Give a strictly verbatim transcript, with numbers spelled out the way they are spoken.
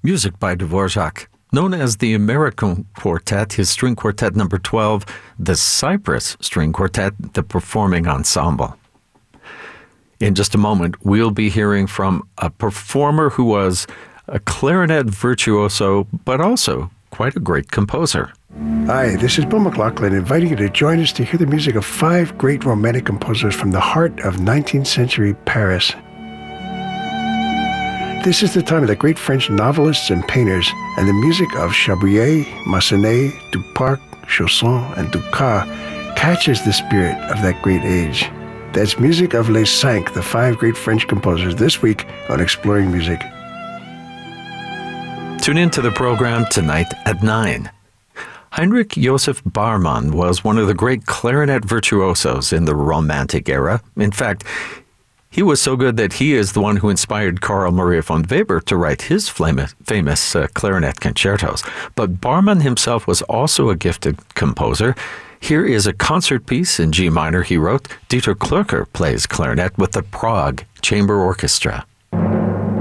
Music by Dvorak. Known as the American Quartet, his string quartet number twelve, the Cyprus String Quartet, the performing ensemble. In just a moment, we'll be hearing from a performer who was a clarinet virtuoso, but also quite a great composer. Hi, this is Bill McLaughlin, inviting you to join us to hear the music of five great romantic composers from the heart of nineteenth century Paris. This is the time of the great French novelists and painters, and the music of Chabrier, Massenet, Duparc, Chausson, and Dukas catches the spirit of that great age. That's music of Les Cinq, the five great French composers, this week on Exploring Music. Tune in to the program tonight at nine. Heinrich Joseph Barmann was one of the great clarinet virtuosos in the Romantic era. In fact, he was so good that he is the one who inspired Carl Maria von Weber to write his famous, famous uh, clarinet concertos. But Barmann himself was also a gifted composer. Here is a concert piece in G minor he wrote. Dieter Klürker plays clarinet with the Prague Chamber Orchestra.